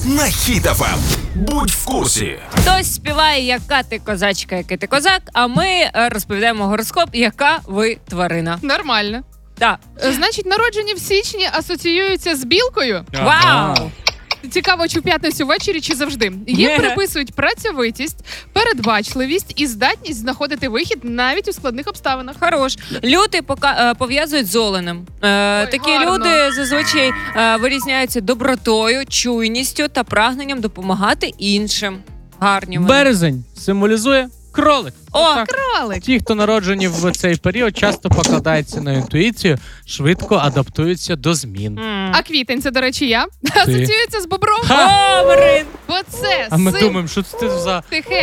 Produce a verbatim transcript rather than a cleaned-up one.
на Хіт еф ем. Будь в курсі. Хтось співає, яка ти козачка, який ти козак, а ми е, розповідаємо гороскоп, яка ви тварина. Нормально. Так. Е, Значить, народжені в січні асоціюються з білкою. Вау! Цікаво, чи в п'ятницю ввечері, чи завжди. Їм Ні. приписують працьовитість, передбачливість і здатність знаходити вихід навіть у складних обставинах. Хорош. Люди пока, е, пов'язують з оленем. Е, Ой, такі гарно. люди зазвичай е, вирізняються добротою, чуйністю та прагненням допомагати іншим. Гарні вони. Березень символізує кролик. О, Отак. Кролик. Ті, хто народжені в цей період, часто покладаються на інтуїцію, швидко адаптуються до змін. М. А квітень, це, до речі, я. Асоціюється з бобром. О, Марин! Бо це А ми сим... думаємо, що це за тихе.